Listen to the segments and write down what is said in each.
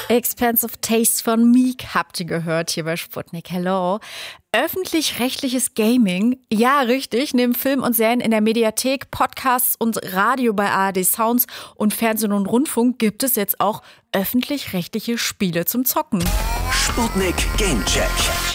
Expensive Taste von Meek habt ihr gehört hier bei Sputnik. Hello. Öffentlich-rechtliches Gaming? Ja, richtig. Neben Film und Serien in der Mediathek, Podcasts und Radio bei ARD Sounds und Fernsehen und Rundfunk gibt es jetzt auch öffentlich-rechtliche Spiele zum Zocken. Sputnik Gamecheck.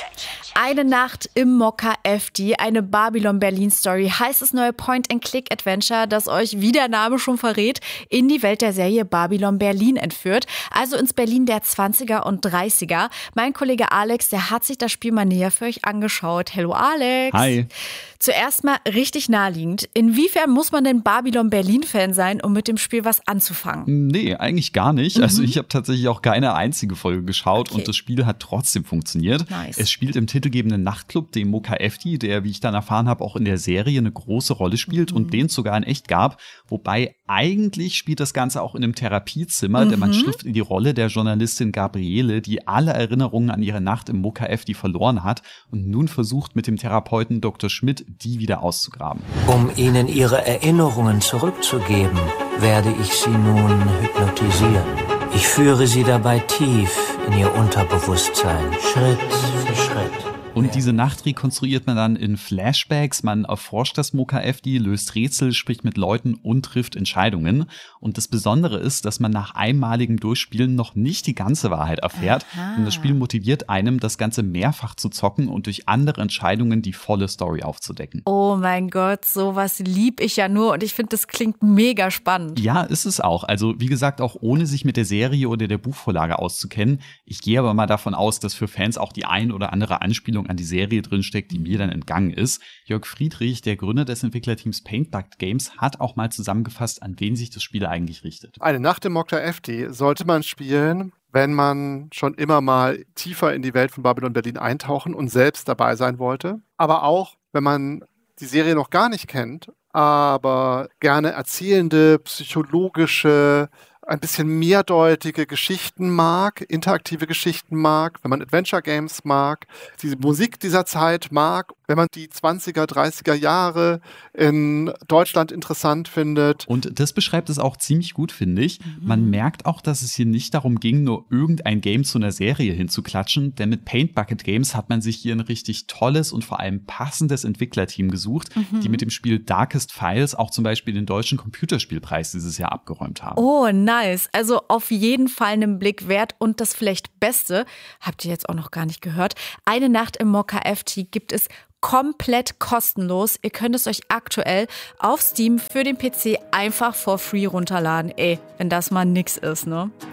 Eine Nacht im Mokka FD, eine Babylon-Berlin-Story, heißt das neue Point-and-Click-Adventure, das euch, wie der Name schon verrät, in die Welt der Serie Babylon Berlin entführt. Also ins Berlin der 20er und 30er. Mein Kollege Alex, der hat sich das Spiel mal näher für euch angeschaut. Hallo Alex. Hi. Zuerst mal richtig naheliegend. Inwiefern muss man denn Babylon Berlin-Fan sein, um mit dem Spiel was anzufangen? Nee, eigentlich gar nicht. Also ich habe tatsächlich auch keine einzige Folge geschaut und das Spiel hat trotzdem funktioniert. Nice. Es spielt im titelgebenden Nachtclub, dem Mokka FD, der, wie ich dann erfahren habe, auch in der Serie eine große Rolle spielt und den es sogar in echt gab. Wobei eigentlich spielt das Ganze auch in einem Therapiezimmer, denn man schlüpft in die Rolle der Journalistin Gabriele, die alle Erinnerungen an ihre Nacht im Mokka FD verloren hat und nun versucht mit dem Therapeuten Dr. Schmidt, die wieder auszugraben. Um Ihnen Ihre Erinnerungen zurückzugeben, werde ich Sie nun hypnotisieren. Ich führe Sie dabei tief in Ihr Unterbewusstsein, Schritt für Schritt. Und diese Nacht rekonstruiert man dann in Flashbacks. Man erforscht das Mokka FD, löst Rätsel, spricht mit Leuten und trifft Entscheidungen. Und das Besondere ist, dass man nach einmaligem Durchspielen noch nicht die ganze Wahrheit erfährt. Und das Spiel motiviert einem, das Ganze mehrfach zu zocken und durch andere Entscheidungen die volle Story aufzudecken. Oh mein Gott, sowas lieb ich ja nur und ich finde, das klingt mega spannend. Ja, ist es auch. Also wie gesagt, auch ohne sich mit der Serie oder der Buchvorlage auszukennen. Ich gehe aber mal davon aus, dass für Fans auch die ein oder andere Anspielung an die Serie drinsteckt, die mir dann entgangen ist. Jörg Friedrich, der Gründer des Entwicklerteams Paintbucket Games, hat auch mal zusammengefasst, an wen sich das Spiel eigentlich richtet. Eine Nacht im Mokka FD sollte man spielen, wenn man schon immer mal tiefer in die Welt von Babylon Berlin eintauchen und selbst dabei sein wollte. Aber auch, wenn man die Serie noch gar nicht kennt, aber gerne erzählende, psychologische, ein bisschen mehrdeutige Geschichten mag, interaktive Geschichten mag, wenn man Adventure Games mag, die Musik dieser Zeit mag, wenn man die 20er, 30er Jahre in Deutschland interessant findet. Und das beschreibt es auch ziemlich gut, finde ich. Man merkt auch, dass es hier nicht darum ging, nur irgendein Game zu einer Serie hinzuklatschen, denn mit Paintbucket Games hat man sich hier ein richtig tolles und vor allem passendes Entwicklerteam gesucht, die mit dem Spiel Darkest Files auch zum Beispiel den Deutschen Computerspielpreis dieses Jahr abgeräumt haben. Oh, nice. Also auf jeden Fall einen Blick wert und das vielleicht Beste, habt ihr jetzt auch noch gar nicht gehört, eine Nacht im Mokka FD gibt es komplett kostenlos. Ihr könnt es euch aktuell auf Steam für den PC einfach for free runterladen. Ey, wenn das mal nix ist, ne?